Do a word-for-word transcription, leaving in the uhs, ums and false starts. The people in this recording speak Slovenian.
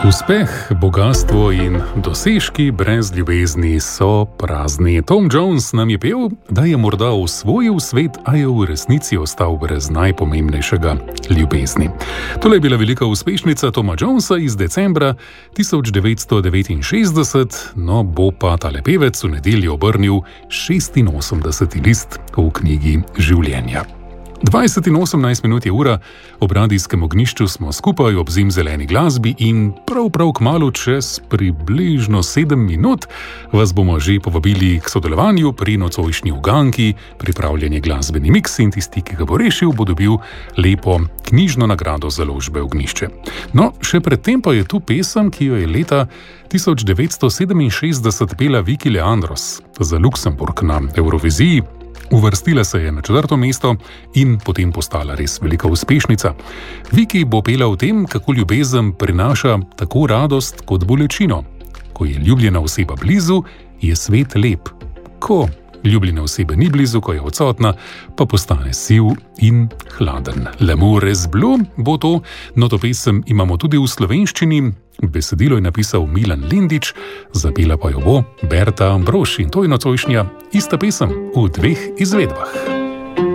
Uspeh, bogastvo in dosežki brez ljubezni so prazni. Tom Jones nam je pel, da je morda osvojil svet, a je v resnici ostal brez najpomembnejšega – ljubezni. Tole je bila velika uspešnica Toma Jonesa iz decembra tisoč devetsto devetinšestdeset, no bo pa tale pevec v nedeljo obrnil šestinosemdeseti list v knjigi življenja. dvajset in osemnajst minut je ura, ob radijskem ognjišču smo skupaj ob zimzeleni glasbi in prav prav kmalu čez približno sedem minut vas bomo že povabili k sodelovanju pri nocojšnji uganki, pripravljanje glasbeni miks in tisti, ki ga bo rešil, bo dobil lepo knjižno nagrado založbe Ognjišče. No, še predtem pa je tu pesem, ki jo je leta tisoč devetsto sedeminšestdeset pela Viki Leandros za Luksemburg na Evroviziji. Uvrstila se je na četrto mesto in potem postala res velika uspešnica. Viki bo pela o tem, kako ljubezen prinaša tako radost kot bolečino. Ko je ljubljena oseba blizu, je svet lep. Ko ljubljene osebe ni blizu, ko je odsotna, pa postane siv in hladen. L'amour est bleu bo to, no to pesem imamo tudi v slovenščini. Besedilo je napisal Milan Lindič, zapela pa jo bo Berta Ambrož in to je nocojšnja ista pesem v dveh izvedbah.